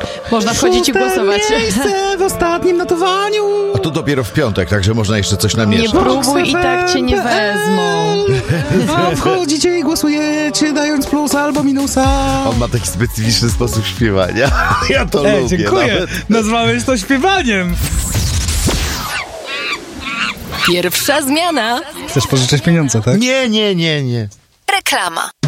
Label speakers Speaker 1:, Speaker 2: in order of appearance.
Speaker 1: Można wchodzić i głosować.
Speaker 2: Miejsce w ostatnim notowaniu.
Speaker 3: A to dopiero w piątek, także można jeszcze coś namieszać.
Speaker 1: Nie próbuj i tak cię nie wezmą.
Speaker 2: A wchodzicie i głosujecie, dając plus albo minusa.
Speaker 3: On ma taki specyficzny sposób śpiewania. Ja to lubię.
Speaker 2: Dziękuję.
Speaker 3: Nawet.
Speaker 2: Nazwałeś to śpiewaniem.
Speaker 1: Pierwsza zmiana.
Speaker 2: Chcesz pożyczyć pieniądze, tak?
Speaker 3: Nie.
Speaker 4: Reklama.